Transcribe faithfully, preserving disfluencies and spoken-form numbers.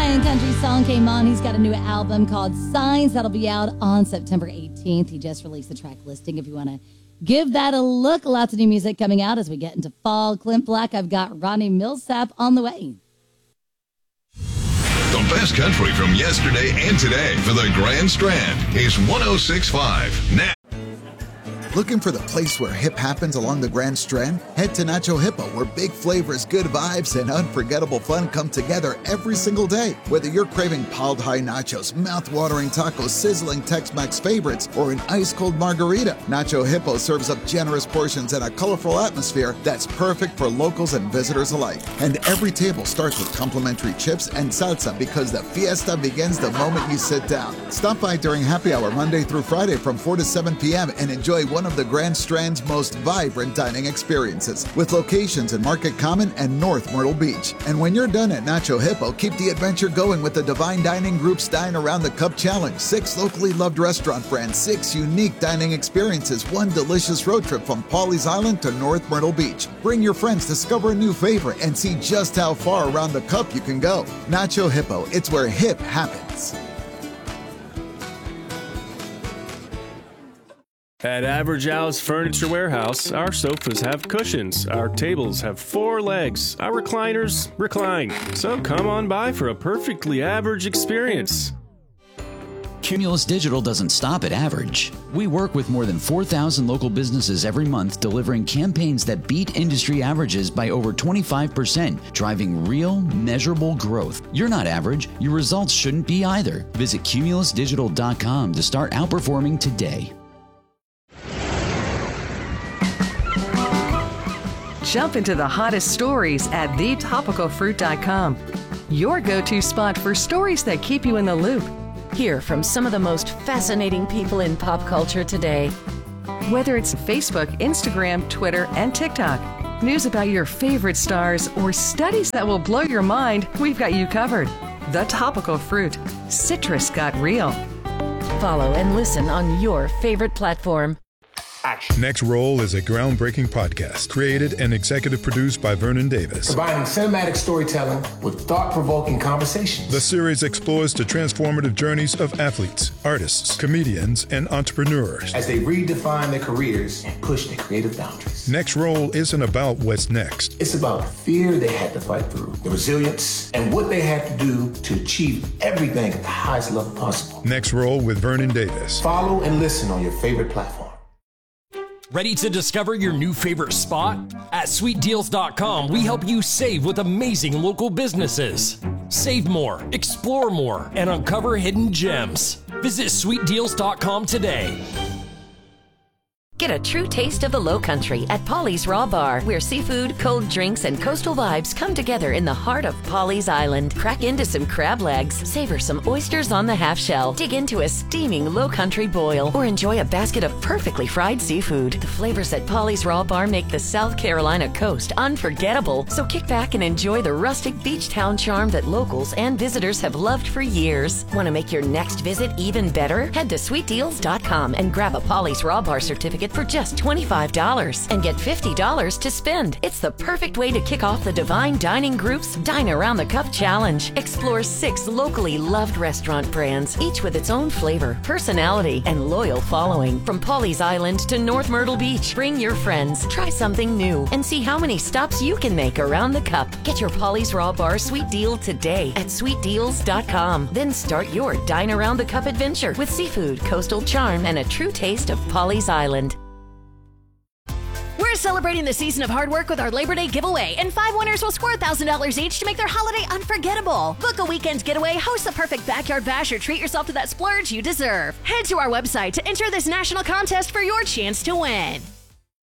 Hawaiian country song came on. He's got a new album called Signs that'll be out on September eighteenth. He just released the track listing if you want to give that a look. Lots of new music coming out as we get into fall. Clint Black, I've got Ronnie Millsap on the way. The best country from yesterday and today for the Grand Strand is one oh six point five now. Looking for the place where hip happens along the Grand Strand? Head to Nacho Hippo, where big flavors, good vibes, and unforgettable fun come together every single day. Whether you're craving piled high nachos, mouth-watering tacos, sizzling Tex-Mex favorites, or an ice-cold margarita, Nacho Hippo serves up generous portions and a colorful atmosphere that's perfect for locals and visitors alike. And every table starts with complimentary chips and salsa because the fiesta begins the moment you sit down. Stop by during happy hour Monday through Friday from four to seven p.m. and enjoy one of the Grand Strand's most vibrant dining experiences, with locations in Market Common and North Myrtle Beach. And when you're done at Nacho Hippo, keep the adventure going with the Divine Dining Group's Dine Around the Cup Challenge. Six locally loved restaurant brands, six unique dining experiences, one delicious road trip from Pawleys Island to North Myrtle Beach. Bring your friends, discover a new favorite, and see just how far around the cup you can go. Nacho Hippo, it's where hip happens. At Average Al's Furniture Warehouse, our sofas have cushions, our tables have four legs, our recliners recline. So come on by for a perfectly average experience. Cumulus Digital doesn't stop at average. We work with more than four thousand local businesses every month, delivering campaigns that beat industry averages by over twenty-five percent, driving real, measurable growth. You're not average. Your results shouldn't be either. Visit cumulus digital dot com to start outperforming today. Jump into the hottest stories at the topical fruit dot com. Your go-to spot for stories that keep you in the loop. Hear from some of the most fascinating people in pop culture today. Whether it's Facebook, Instagram, Twitter, and TikTok, news about your favorite stars, or studies that will blow your mind, we've got you covered. The Topical Fruit. Citrus got real. Follow and listen on your favorite platform. Action. Next Roll is a groundbreaking podcast created and executive produced by Vernon Davis. Combining cinematic storytelling with thought-provoking conversations. The series explores the transformative journeys of athletes, artists, comedians, and entrepreneurs as they redefine their careers and push their creative boundaries. Next Roll isn't about what's next. It's about the fear they had to fight through, the resilience, and what they had to do to achieve everything at the highest level possible. Next Roll with Vernon Davis. Follow and listen on your favorite platform. Ready to discover your new favorite spot? At sweet deals dot com, we help you save with amazing local businesses. Save more, explore more, and uncover hidden gems. Visit sweet deals dot com today. Get a true taste of the Low Country at Pawleys Raw Bar, where seafood, cold drinks, and coastal vibes come together in the heart of Pawleys Island. Crack into some crab legs, savor some oysters on the half shell, dig into a steaming Low Country boil, or enjoy a basket of perfectly fried seafood. The flavors at Pawleys Raw Bar make the South Carolina coast unforgettable, so kick back and enjoy the rustic beach town charm that locals and visitors have loved for years. Want to make your next visit even better? Head to sweet deals dot com and grab a Pawleys Raw Bar certificate for just twenty-five dollars and get fifty dollars to spend. It's the perfect way to kick off the Divine Dining Group's Dine Around the Cup Challenge. Explore six locally loved restaurant brands, each with its own flavor, personality, and loyal following. From Pawleys Island to North Myrtle Beach, bring your friends, try something new, and see how many stops you can make around the cup. Get your Pawleys Raw Bar Sweet Deal today at sweet deals dot com. Then start your Dine Around the Cup adventure with seafood, coastal charm, and a true taste of Pawleys Island. We're celebrating the season of hard work with our Labor Day giveaway, and five winners will score one thousand dollars each to make their holiday unforgettable. Book a weekend getaway, host the perfect backyard bash, or treat yourself to that splurge you deserve. Head to our website to enter this national contest for your chance to win.